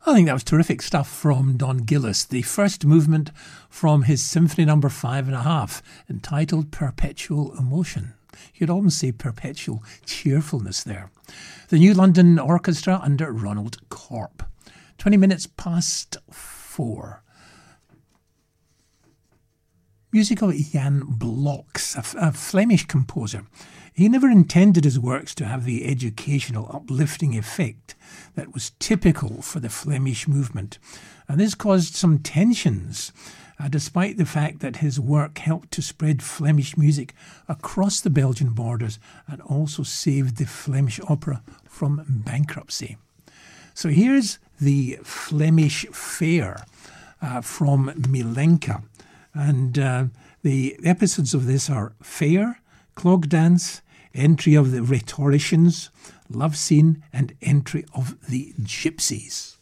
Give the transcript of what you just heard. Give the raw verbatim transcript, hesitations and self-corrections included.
I think that was terrific stuff from Don Gillis, the first movement from his Symphony Number Five and a Half, entitled Perpetual Emotion. You'd almost say perpetual cheerfulness there. The New London Orchestra under Ronald Corp. Twenty minutes past four. Music of Jan Bloks, a, a Flemish composer. He never intended his works to have the educational, uplifting effect that was typical for the Flemish movement, and this caused some tensions, uh, despite the fact that his work helped to spread Flemish music across the Belgian borders and also saved the Flemish opera from bankruptcy. So here's the Flemish Fair uh, from Milenka, and uh, the episodes of this are Fair, Clog Dance, Entry of the Rhetoricians, Love Scene, and Entry of the Gypsies.